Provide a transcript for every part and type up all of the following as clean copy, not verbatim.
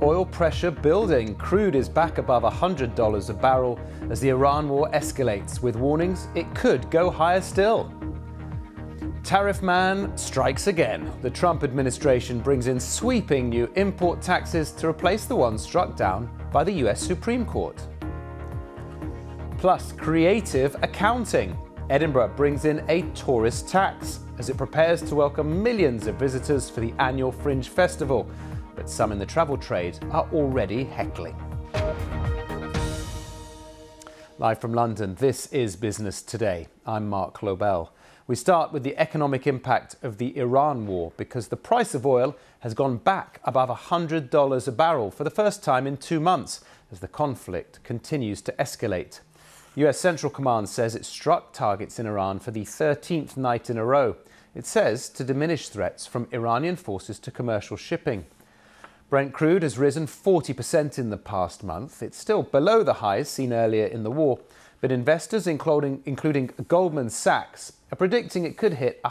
Oil pressure building. Crude is back above $100 a barrel as the Iran war escalates, with warnings it could go higher still. Tariff man strikes again. The Trump administration brings in sweeping new import taxes to replace the ones struck down by the US Supreme Court. Plus, creative accounting. Edinburgh brings in a tourist tax as it prepares to welcome millions of visitors for the annual Fringe Festival. But some in the travel trade are already heckling. Live from London, this is Business Today. I'm Mark Lobel. We start with the economic impact of the Iran war because the price of oil has gone back above $100 a barrel for the first time in 2 months as the conflict continues to escalate. US Central Command says it struck targets in Iran for the 13th night in a row. It says to diminish threats from Iranian forces to commercial shipping. Brent crude has risen 40% in the past month. It's still below the highs seen earlier in the war, but investors, including Goldman Sachs, are predicting it could hit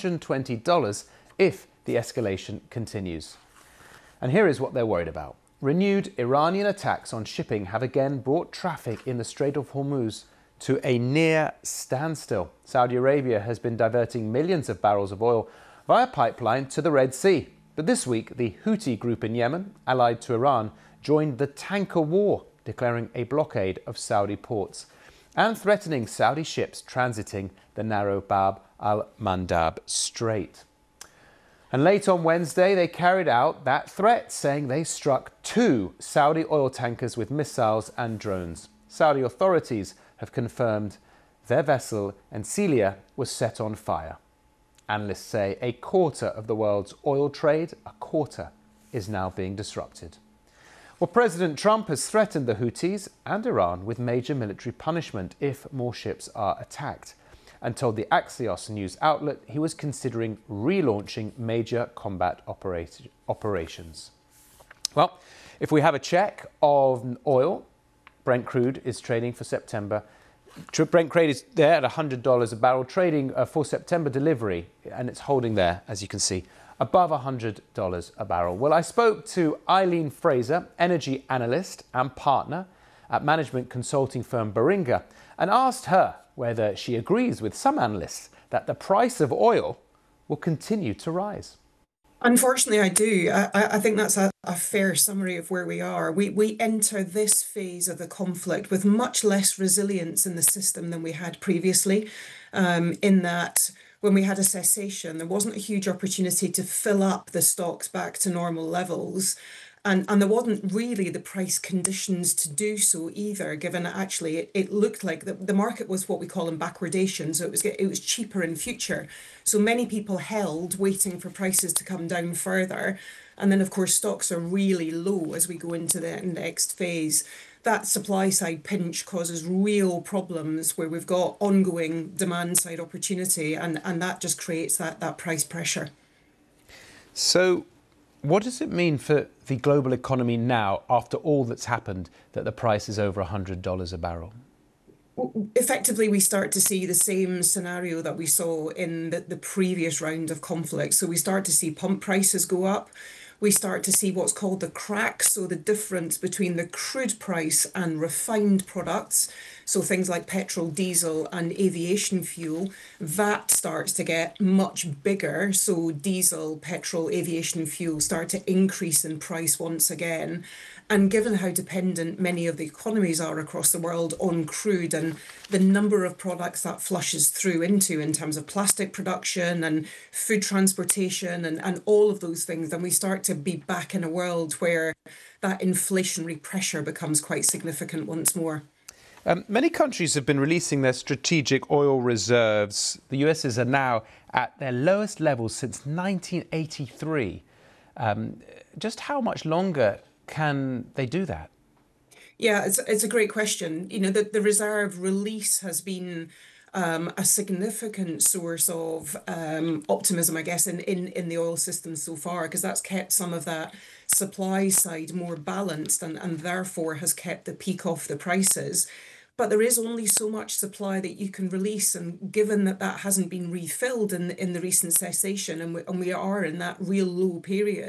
$120 if the escalation continues. And here is what they're worried about. Renewed Iranian attacks on shipping have again brought traffic in the Strait of Hormuz to a near standstill. Saudi Arabia has been diverting millions of barrels of oil via pipeline to the Red Sea. But this week, the Houthi group in Yemen, allied to Iran, joined the tanker war, declaring a blockade of Saudi ports and threatening Saudi ships transiting the narrow Bab al-Mandab Strait. And late on Wednesday, they carried out that threat, saying they struck 2 Saudi oil tankers with missiles and drones. Saudi authorities have confirmed their vessel, Encilia, was set on fire. Analysts say a quarter of the world's oil trade, is now being disrupted. Well, President Trump has threatened the Houthis and Iran with major military punishment if more ships are attacked, and told the Axios news outlet he was considering relaunching major combat operations. Well, if we have a check of oil, Brent crude is trading for September. Brent crude is there at $100 a barrel, trading for September delivery, and it's holding there, as you can see, above $100 a barrel. Well, I spoke to Eileen Fraser, energy analyst and partner at management consulting firm Baringa, and asked her whether she agrees with some analysts that the price of oil will continue to rise. Unfortunately, I do. I think that's a fair summary of where we are. We enter this phase of the conflict with much less resilience in the system than we had previously, in that when we had a cessation, there wasn't a huge opportunity to fill up the stocks back to normal levels. And there wasn't really the price conditions to do so either, given that actually it looked like the market was what we call in backwardation, so it was cheaper in future. So many people held, waiting for prices to come down further. And then, of course, stocks are really low as we go into the next phase. That supply side pinch causes real problems where we've got ongoing demand side opportunity, and that just creates that price pressure. So what does it mean for the global economy now, after all that's happened, that the price is over $100 a barrel? Effectively, we start to see the same scenario that we saw in the previous round of conflict. So we start to see pump prices go up. We start to see what's called the crack, so the difference between the crude price and refined products, so things like petrol, diesel and aviation fuel, that starts to get much bigger. So diesel, petrol, aviation fuel start to increase in price once again. And given how dependent many of the economies are across the world on crude and the number of products that flushes through into in terms of plastic production and food transportation and all of those things, then we start to be back in a world where that inflationary pressure becomes quite significant once more. Many countries have been releasing their strategic oil reserves. The US's are now at their lowest levels since 1983. Just how much longer can they do that? Yeah, it's a great question. You know, the reserve release has been a significant source of optimism, I guess, in the oil system so far, because that's kept some of that supply side more balanced and therefore has kept the peak off the prices. But there is only so much supply that you can release, and given that that hasn't been refilled in the recent cessation, and we are in that real low period,